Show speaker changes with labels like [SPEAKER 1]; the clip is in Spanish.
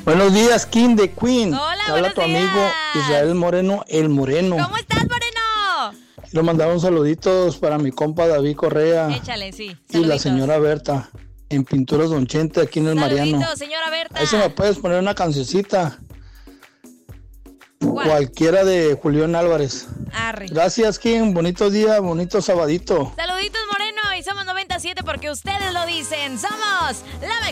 [SPEAKER 1] Buenos días, King de Queen.
[SPEAKER 2] Hola,
[SPEAKER 1] te habla
[SPEAKER 2] buenos
[SPEAKER 1] tu
[SPEAKER 2] días.
[SPEAKER 1] amigo Israel Moreno, el Moreno.
[SPEAKER 2] ¿Cómo estás, Moreno?
[SPEAKER 1] Quiero mandar un saluditos para mi compa David Correa.
[SPEAKER 2] Échale, sí.
[SPEAKER 1] Y la
[SPEAKER 2] Saluditos.
[SPEAKER 1] señora Berta, en Pinturas Don Chente, aquí en el Mariano.
[SPEAKER 2] Saluditos, señora Berta.
[SPEAKER 1] Ahí se me puedes poner una cancioncita.
[SPEAKER 2] ¿Cuál?
[SPEAKER 1] Cualquiera de Julián Álvarez.
[SPEAKER 2] Arre.
[SPEAKER 1] Gracias, King. Bonito día, bonito sabadito.
[SPEAKER 2] Saluditos, Moreno. Y somos 97 porque ustedes lo dicen. Somos la mejor.